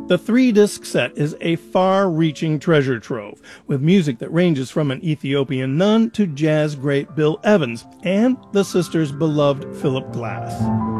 The 3-disc set is a far-reaching treasure trove, with music that ranges from an Ethiopian nun to jazz great Bill Evans and the sisters' beloved Philip Glass.